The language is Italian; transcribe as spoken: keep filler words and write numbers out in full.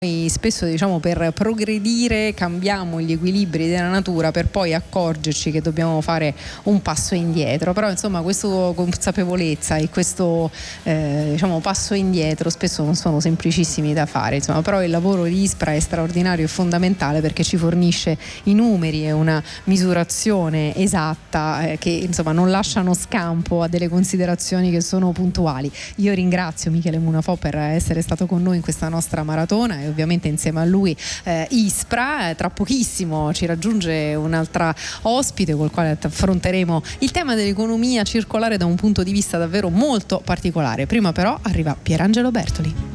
Noi spesso, diciamo, per progredire cambiamo gli equilibri della natura per poi accorgerci che dobbiamo fare un passo indietro, però insomma questa consapevolezza e questo eh, diciamo passo indietro spesso non sono semplicissimi da fare, insomma, però il lavoro di ISPRA è straordinario e fondamentale perché ci fornisce i numeri e una misurazione esatta eh, che insomma non lasciano scampo a delle considerazioni che sono puntuali. Io ringrazio Michele Munafò per essere stato con noi in questa nostra maratona e ovviamente insieme a lui eh, ISPRA. Tra pochissimo ci raggiunge un'altra ospite col quale affronteremo il tema dell'economia circolare da un punto di vista davvero molto particolare. Prima però arriva Pierangelo Bertoli.